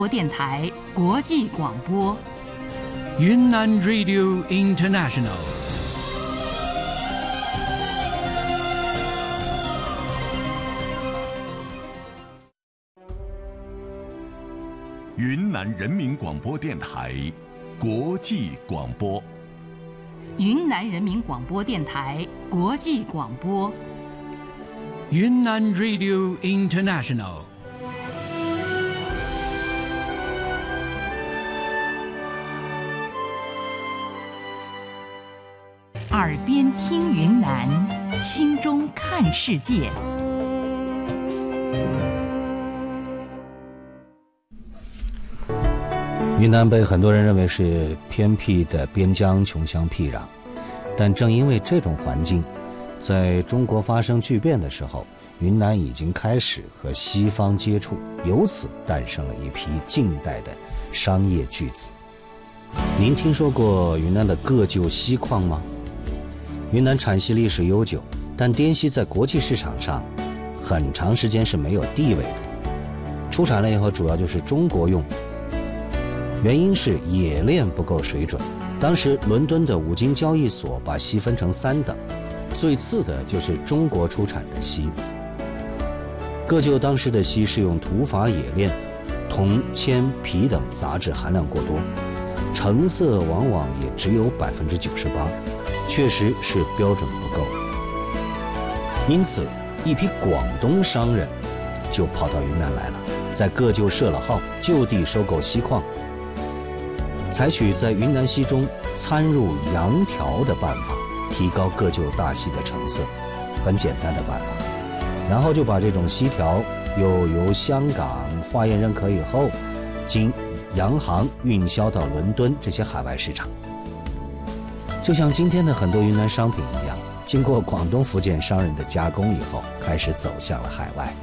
电台国际广播。 云南 Radio International。 云南人民广播电台国际广播。 云南人民广播电台国际广播。 云南 Radio International。 耳边听云南，心中看世界。 云南被很多人认为是偏僻的边疆，穷乡僻壤，但正因为这种环境，在中国发生巨变的时候，云南已经开始和西方接触，由此诞生了一批近代的商业巨子。您听说过云南的个旧锡矿吗？云南产锡历史悠久，但滇锡在国际市场上很长时间是没有地位的，出产了以后主要就是中国用，原因是冶炼不够水准。当时伦敦的五金交易所把锡分成3等，最次的就是中国出产的锡。个旧当时的锡是用土法冶炼，铜、铅、皮等杂质含量过多，成色往往也只有98%，确实是标准不够。因此一批广东商人就跑到云南来了，在个旧设了号，就地收购锡矿，采取在云南锡中掺入洋条的办法，提高个旧大锡的成色，很简单的办法。然后就把这种锡条又由香港化验认可以后，经洋行运销到伦敦这些海外市场。就像今天的很多云南商品一样，经过广东、福建商人的加工以后，开始走向了海外。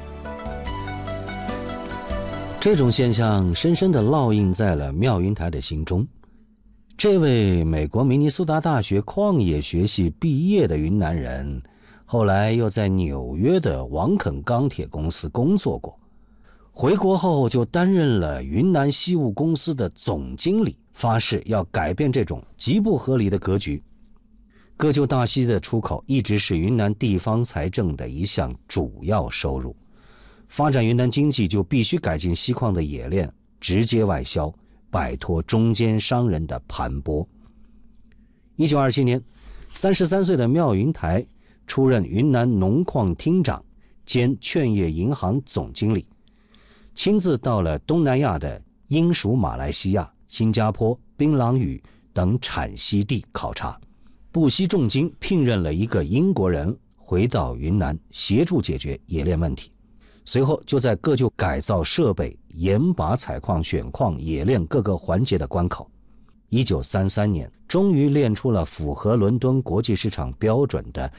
这种现象深深地烙印在了妙云台的心中。这位美国明尼苏达大学矿业学系毕业的云南人，后来又在纽约的王肯钢铁公司工作过，回国后就担任了云南锡务公司的总经理，发誓要改变这种极不合理的格局。个旧大锡的出口一直是云南地方财政的一项主要收入，发展云南经济就必须改进锡矿的冶炼，直接外销，摆脱中间商人的盘剥。1927年，33岁的妙云台出任云南农矿厅长兼劝业银行总经理，亲自到了东南亚的英属马来西亚、新加坡、槟榔屿等产锡地考察，不惜重金聘任了一个英国人回到云南协助解决冶炼问题。随后就在个旧改造设备、严把采矿、选矿、冶炼各个环节的关口。1933年，终于炼出了符合伦敦国际市场标准的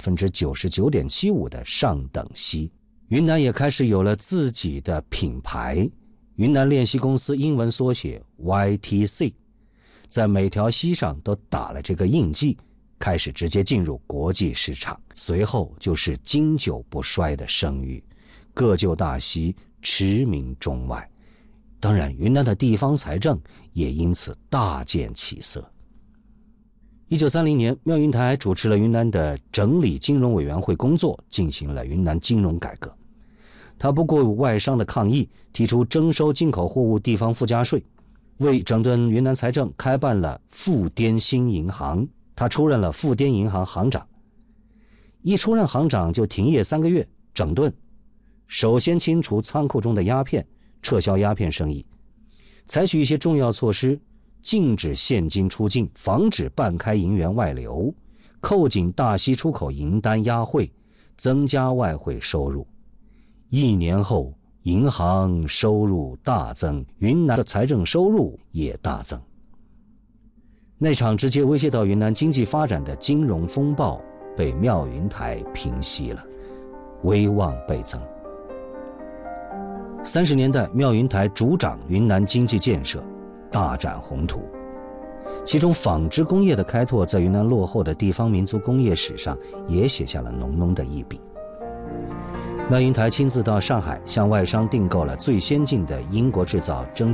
99.75% 的上等锡。云南也开始有了自己的品牌，云南炼锡公司英文缩写 YTC， 在每条锡上都打了这个印记，开始直接进入国际市场。随后就是经久不衰的声誉，个旧大锡驰名中外。当然，云南的地方财政也因此大见起色。1930年，妙云台主持了云南的整理金融委员会工作，进行了云南金融改革。他不顾外商的抗议，提出征收进口货物地方附加税，为整顿云南财政开办了富滇新银行，他出任了富滇银行行长。一出任行长就停业3个月，整顿。首先清除仓库中的鸦片，撤销鸦片生意，采取一些重要措施，禁止现金出境，防止半开银元外流，扣紧大锡出口银单押汇，增加外汇收入。1年后，银行收入大增，云南的财政收入也大增。那场直接威胁到云南经济发展的金融风暴被妙云台平息了，威望倍增。30年代，妙云台主掌云南经济建设，大展宏图。其中纺织工业的开拓在云南落后的地方民族工业史上也写下了浓浓的一笔。妙云台亲自到上海向外商订购了最先进的英国制造蒸